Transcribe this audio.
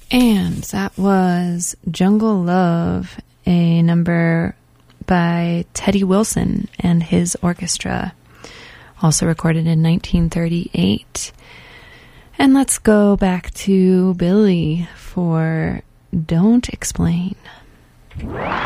And that was Jungle Love, a number by Teddy Wilson and his orchestra, also recorded in 1938. And let's go back to Billy for Don't Explain.